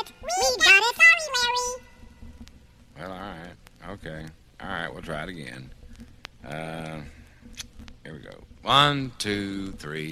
it. We got it. Sorry, Mary. Well, all right. Okay. All right, we'll try it again. Here we go. 1, 2, 3.